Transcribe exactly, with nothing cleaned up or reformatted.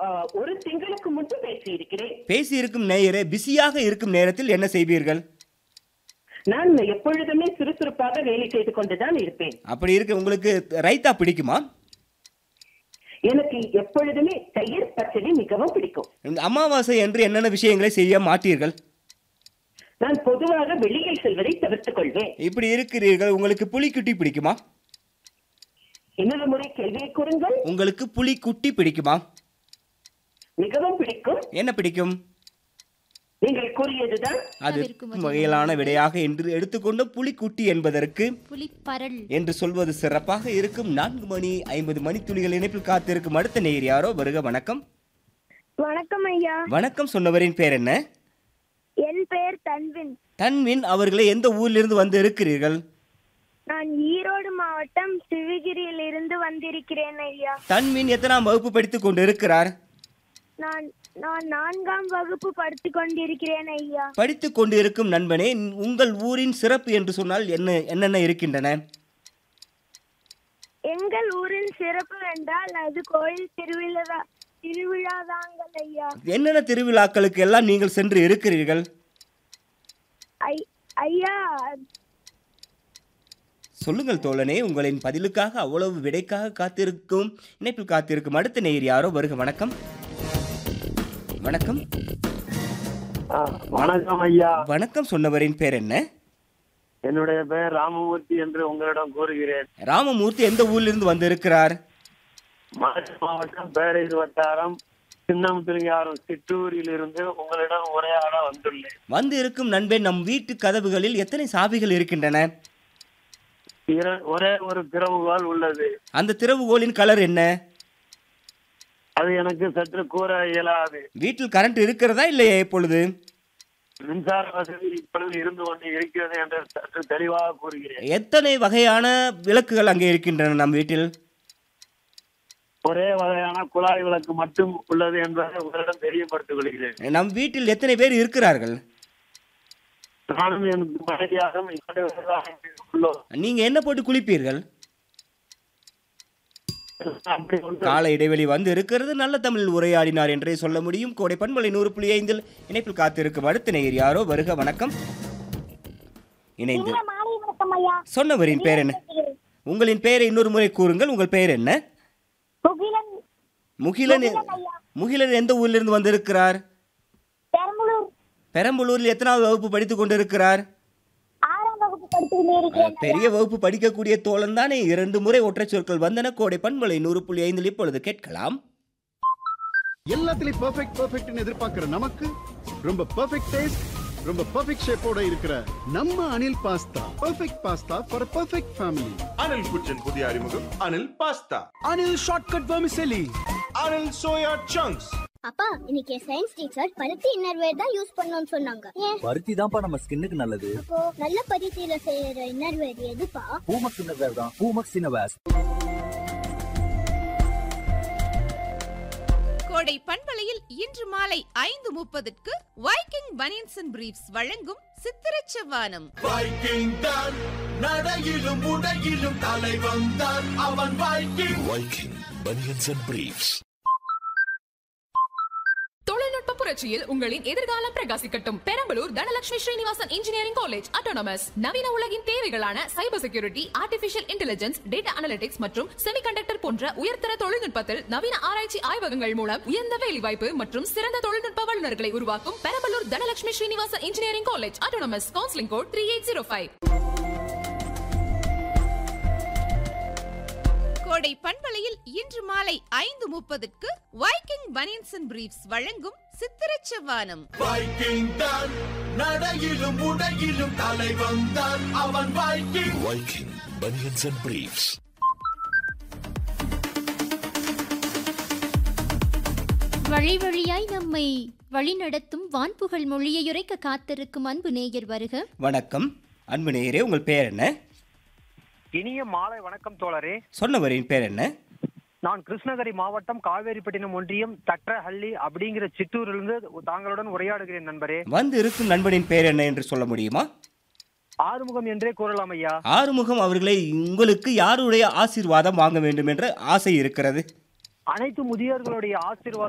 அஹ், ஒரு திங்களுக்கு முன்பு பேசி இருக்கிறேன். பேசி இருக்கும் நேயரே, பிஸியாக இருக்கும் நேரத்தில் என்ன செய்வீர்கள்? நான் எப்பொழுதுமே சுறுசுறுப்பாக வேலை செய்து கொண்டுதான் இருப்பேன். அப்படி இருக்க உங்களுக்கு ரைத்தா பிடிக்குமா? எனக்கு எப்பொழுதுமே தயிர் பச்சடி மிகவும் பிடிக்கும். இந்த அமாவாசை என்று என்னென்ன விஷயங்களை செய்ய மாட்டீர்கள்? நான் பொதுவாக வெளியில் செல்வதை தவிர்த்துக் கொள்வேன். இப்படி இருக்கிறீர்கள். உங்களுக்கு புலிக்குட்டி பிடிக்குமா? இன்னொரு முறை கேள்வியை கூறுங்கள். உங்களுக்கு புலிக்குட்டி பிடிக்குமா? மிகவும் பிடிக்கும். என்ன பிடிக்கும்? நீங்கள் கூறியதுதான். அது வகையிலான விடையாக என்று எடுத்துக்கொண்ட புலிக்குட்டி என்பதற்கு புலிப்பரல் என்று சொல்வது சிறப்பாக இருக்கும். நான்கு மணி ஐம்பது மணித்துளிகள் இணைப்பில் காத்திருக்கும் அடுத்த நேயர் யாரோ. வருக. வணக்கம். வணக்கம் ஐயா. வணக்கம். சொன்னவரின் பேர் என்ன? என் பெயர் தன்வின். தன்வின் அவர்களை எந்த ஊரிலிருந்து வந்து இருக்கிறீர்கள்? நான் ஈரோடு மாவட்டம் சிவகிரியில் இருந்து வந்திருக்கிறேன் ஐயா. தன்வின் எத்தனாம் வகுப்பு படித்துக் கொண்டு இருக்கிறார்? நான் நான் நான்காம் வகுப்பு படித்துக் கொண்டிருக்கிறேன் ஐயா. படித்துக் கொண்டு இருக்கும் நண்பனே, உங்கள் ஊரின் சிறப்பு என்று சொன்னால் என்ன என்னென்ன இருக்கின்றன? எங்கள் ஊரின் சிறப்பு என்றால் அது கோயில் திருவிழா திருவிழாதாங்கள் ஐயா. என்னென்ன திருவிழாக்களுக்கு எல்லாம் நீங்கள் சென்று இருக்கிறீர்கள்? ஐ- ஐயா சொல்லுங்கள் தோழனே, உங்களின் பதிலுக்காக அவ்வளவு விடைக்காக காத்திருக்கும் இணைப்பில் காத்திருக்கும் அடுத்த நேயர் யாரோ. வருக. வணக்கம். வணக்கம். வணக்கம் ஐயா. வணக்கம். சொன்னவரின் பேர் என்ன? என்னுடைய பெயர் ராமமூர்த்தி என்று உங்களிடம் கூறுகிறேன். ராமமூர்த்தி எந்த ஊரிலிருந்து வந்திருக்கிறார்? மதுரை மாவட்டம் பேரையூர் வட்டாரம் சின்னமுத்துலியாரம் சிற்றூரில் இருந்து உங்களிடம் உரையாட வந்துள்ளேன். வந்து இருக்கும் நண்பன், நம் வீட்டு கதவுகளில் எத்தனை சாவிகள் இருக்கின்றன? இர- ஒரே ஒரு திறவுகோல் உள்ளது. அந்த திறவுகோலின் கலர் என்ன? அது எனக்கு சற்று கூற இயலாது. வீட்டில் கரண்ட் இருக்கிறதா இல்லையா இப்பொழுது? மின்சார வசதி இப்பொழுது இருந்து கொண்டு இருக்கிறது என்று சற்று தெளிவாக கூறுகிறேன். எத்தனை வகையான விளக்குகள் அங்கே இருக்கின்றன நம் வீட்டில்? ஒரே வகையான குழாய் விளக்கு மட்டும் உள்ளது என்பதை உங்களிடம் தெரியப்படுத்திக் கொள்கிறேன். நம் வீட்டில் எத்தனை பேர் இருக்கிறார்கள்? நானும் எனக்கு மனைவியாக இரண்டு பேராக உள்ளோம். நீங்க என்ன போட்டு குளிப்பீர்கள்? அப்படி ஒன்று கால இடைவெளி வந்து இருக்கிறது. நல்ல தமிழில் உரையாடினார் என்றே சொல்ல முடியும். கோடை பண்பலை நூறு புள்ளி ஐந்தில் இணைப்பில் காத்திருக்கும் அடுத்த நேயர் யாரோ. வருக. வணக்கம். இணைந்து மாலை வணக்கம் ஐயா. சொன்னவரின் பேர் என்ன? உங்களின் பெயரை இன்னொரு முறை கூறுங்கள். உங்கள் பெயர் என்ன? முகிலன். முகிலன். முகிலன் எந்த ஊரிலிருந்து வந்திருக்கிறார்? பெரம்பலூர் பெரம்பலூரில் எத்தனாவது வகுப்பு படித்துக் கொண்டிருக்கிறார்? ஆறாம் வகுப்பு படித்துக் கொண்டிருக்கிறேன். பெரிய வகுப்பு படிக்கக்கூடிய தோழன் தானே. இரண்டு முறை ஒற்றை சொற்கள் வந்தன. கோடை பண்பலை நூறு புள்ளி ஐந்தில் இப்பொழுது கேட்கலாம். எல்லாத்துலயும் பெர்ஃபெக்ட் பெர்ஃபெக்ட்னு எதிர்பார்க்கிற நமக்கு ரொம்ப பெர்ஃபெக்ட் டேஸ்ட், ரொம்ப பெர்ஃபெக்ட் ஷேப்போட இருக்கிற நம்ம Anil pasta. Perfect pasta for perfect family. Anil குச்சன் புதிய அறிமுகம் Anil pasta. Anil shortcut vermicelli. Anil soya chunks. அப்பா இன்னைக்கு சயின்ஸ் டீச்சர் பருத்தி இன்னர்வேர் தான் யூஸ் பண்ணணும்னு சொன்னாங்க. ஏன்? பருத்தி தான்ப்பா நம்ம ஸ்கின்னுக்கு நல்லது. அப்போ நல்ல பருத்தியில செய்யற இன்னர்வேர் எதுப்பா? பூமக்ஸ் இன்னர்வேர் தான். பூமக்ஸ் இன்னர்வேர். கோடை பண்பலையில் இன்று மாலை ஐந்து முப்பதுக்கு வைக்கிங் பனியன்ஸ் அண்ட் பிரீஃப்ஸ் வழங்கும் சித்திரச் செவ்வானம். வைக்கிங் தான் நடையிலும் உடையிலும் தலை வந்தான் அவன் Viking. Viking banians and briefs. தொழில்நுட்ப புரட்சியில் உங்களின் எதிர்காலம் பிரகாசிக்கட்டும். Perambalur Dhanalakshmi Srinivasan engineering college autonomous நவீன உலகின் தேவைகளான cyber security, artificial intelligence, data analytics மற்றும் செமிகண்டக்டர் போன்ற உயர்தர தொழில்நுட்பத்தில் நவீன ஆராய்ச்சி ஆய்வகங்கள் மூலம் உயர்ந்த வேலைவாய்ப்பு மற்றும் சிறந்த தொழில்நுட்ப வல்லுநர்களை உருவாக்கும் Perambalur Dhanalakshmi Srinivasan engineering college autonomous. Counselling code three eight zero five. கோடை பண்பலையில் இன்று மாலை ஐந்து முப்பதுக்கு வைக்கிங் பனியன்ஸ் அண்ட் பிரீஃப்ஸ் வழங்கும் சித்திரச் செவ்வானம். வைக்கிங் தான் நடையிலும் உடையிலும் தலை வந்தான் அவன் Viking. Viking banians and briefs. வழி வழியாய் நம்மை வழிநடத்தும் வான்புகழ் மொழியையுரைக்க காத்திருக்கும் அன்பு நேயர் வருக. வணக்கம். அன்பு நேயரே, உங்கள் பெயர் என்ன? இனிய மாலை வணக்கம் தோழரே. சொன்னவரின் பேர் என்ன? நான் கிருஷ்ணகிரி மாவட்டம் காவேரிப்பட்டினம் ஒன்றியம் தட்டஹள்ளி அப்படிங்கிற சிற்றூரிலிருந்து தாங்களுடன் உரையாடுகிறேன் நண்பரே. வந்து இருக்கும் நண்பனின் பெயர் என்ன என்று சொல்ல முடியுமா? ஆறுமுகம் என்றே கூறலாம் ஐயா. ஆறுமுகம் அவர்களை உங்களுக்கு யாருடைய ஆசீர்வாதம் வாங்க வேண்டும் என்ற ஆசை இருக்கிறது? அனைத்து முதியோர்களுடைய ஆசீர்வாதம்